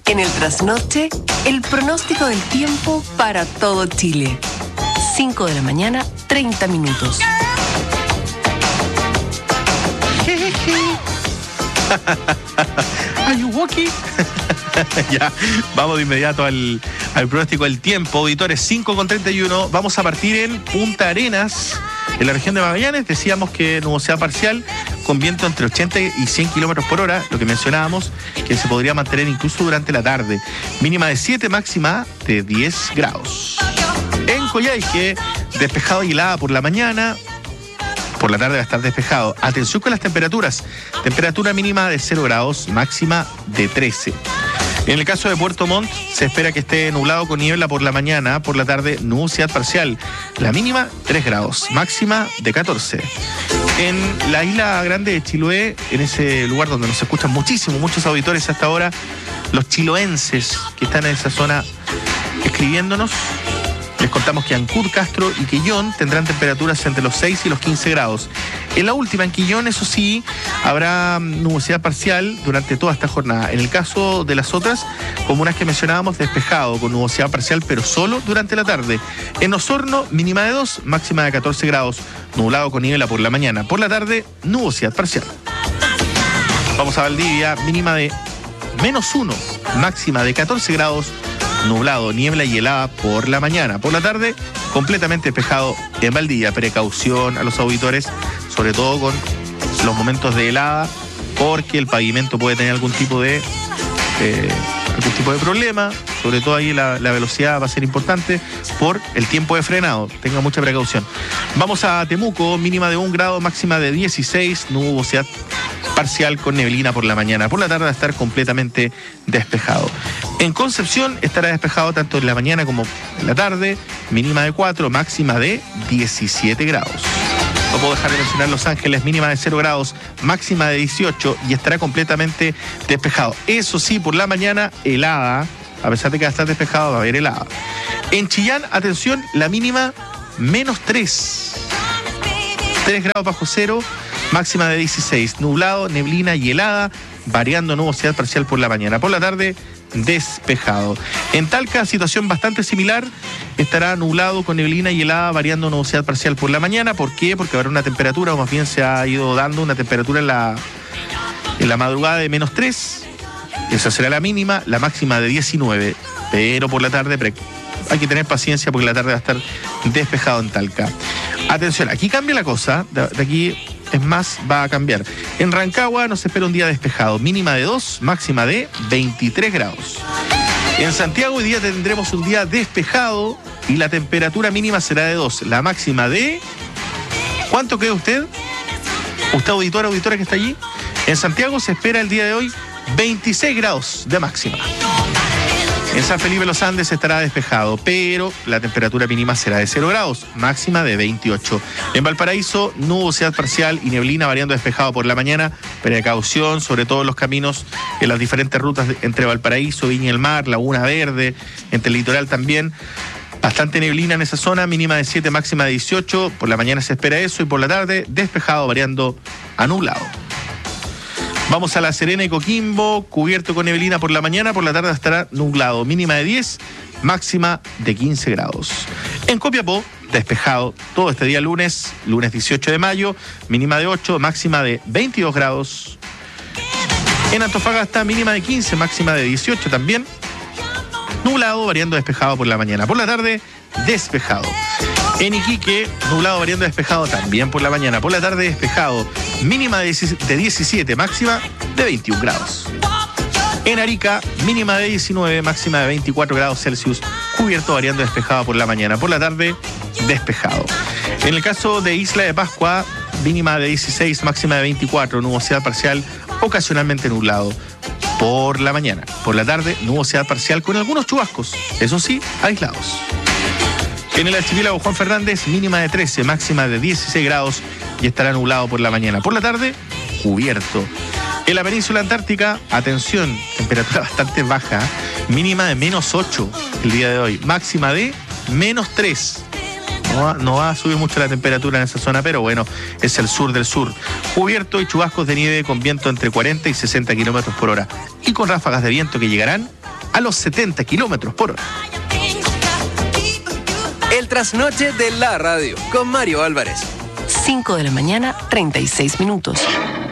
En el trasnoche, el pronóstico del tiempo para todo Chile. 5 de la mañana, 30 minutos. Are you walking? Ya, vamos de inmediato al pronóstico del tiempo. Auditores, 5:31. Vamos a partir en Punta Arenas, en la región de Magallanes. Decíamos que nubosidad parcial con viento entre 80 y 100 kilómetros por hora, lo que mencionábamos, que se podría mantener incluso durante la tarde. Mínima de 7, máxima de 10 grados. En Coyhaique, despejado y helada por la mañana. Por la tarde va a estar despejado. Atención con las temperaturas. Temperatura mínima de 0 grados, máxima de 13. En el caso de Puerto Montt, se espera que esté nublado con niebla por la mañana. Por la tarde, nubosidad parcial. La mínima, 3 grados, máxima de 14. En la isla grande de Chiloé, en ese lugar donde nos escuchan muchos auditores hasta ahora, los chiloenses que están en esa zona escribiéndonos, les contamos que Ancud, Castro y Quillón tendrán temperaturas entre los 6 y los 15 grados. En la última, en Quillón, eso sí, habrá nubosidad parcial durante toda esta jornada. En el caso de las otras comunas que mencionábamos, despejado con nubosidad parcial, pero solo durante la tarde. En Osorno, mínima de 2, máxima de 14 grados, nublado con niebla por la mañana. Por la tarde, nubosidad parcial. Vamos a Valdivia, mínima de -1, máxima de 14 grados, nublado, niebla y helada por la mañana. Por la tarde, completamente despejado en Valdivia. Precaución a los auditores, sobre todo con los momentos de helada, porque el pavimento puede tener algún tipo de problema. Sobre todo ahí la velocidad va a ser importante por el tiempo de frenado. Tenga mucha precaución. Vamos a Temuco, mínima de 1 grado, máxima de 16, nubosidad parcial con neblina por la mañana. Por la tarde va a estar completamente despejado. En Concepción estará despejado tanto en la mañana como en la tarde, mínima de 4, máxima de 17 grados. No puedo dejar de mencionar Los Ángeles, mínima de 0 grados, máxima de 18 y estará completamente despejado. Eso sí, por la mañana helada, a pesar de que va a estar despejado, va a haber helada. En Chillán, atención, la mínima -3. 3 grados bajo cero, máxima de 16, nublado, neblina y helada, variando nubosidad parcial por la mañana. Por la tarde, despejado. En Talca, situación bastante similar, estará nublado con neblina y helada, variando nubosidad parcial por la mañana. ¿Por qué? Porque habrá una temperatura, o más bien se ha ido dando una temperatura en la madrugada de -3. Esa será la mínima, la máxima de 19. Pero por la tarde hay que tener paciencia porque la tarde va a estar despejado en Talca. Atención, aquí cambia la cosa, de aquí es más, va a cambiar. En Rancagua nos espera un día despejado, mínima de 2, máxima de 23 grados. En Santiago hoy día tendremos un día despejado y la temperatura mínima será de 2, la máxima de... ¿Cuánto cree usted? ¿Usted auditora que está allí? En Santiago se espera el día de hoy 26 grados de máxima. En San Felipe Los Andes estará despejado, pero la temperatura mínima será de 0 grados, máxima de 28. En Valparaíso, nubosidad parcial y neblina variando despejado por la mañana. Precaución, sobre todo en los caminos, en las diferentes rutas entre Valparaíso, Viña del Mar, Laguna Verde, entre el litoral también. Bastante neblina en esa zona, mínima de 7, máxima de 18. Por la mañana se espera eso y por la tarde despejado variando a nublado. Vamos a La Serena y Coquimbo, cubierto con neblina por la mañana, por la tarde estará nublado, mínima de 10, máxima de 15 grados. En Copiapó, despejado todo este día lunes 18 de mayo, mínima de 8, máxima de 22 grados. En Antofagasta, mínima de 15, máxima de 18 también. Nublado, variando despejado por la mañana. Por la tarde, despejado. En Iquique, nublado, variando despejado también por la mañana. Por la tarde, despejado. Mínima de 17, máxima de 21 grados. En Arica, mínima de 19, máxima de 24 grados Celsius. Cubierto, variando despejado por la mañana. Por la tarde, despejado. En el caso de Isla de Pascua, mínima de 16, máxima de 24. Nubosidad parcial, ocasionalmente nublado. Por la mañana. Por la tarde, nubosidad parcial con algunos chubascos. Eso sí, aislados. En el archipiélago Juan Fernández, mínima de 13, máxima de 16 grados y estará nublado por la mañana. Por la tarde, cubierto. En la península antártica, atención, temperatura bastante baja, mínima de -8 el día de hoy, máxima de -3. No va a subir mucho la temperatura en esa zona, pero bueno, es el sur del sur. Cubierto y chubascos de nieve con viento entre 40 y 60 kilómetros por hora y con ráfagas de viento que llegarán a los 70 kilómetros por hora. El trasnoche de la radio con Mario Álvarez. 5 de la mañana, 36 minutos.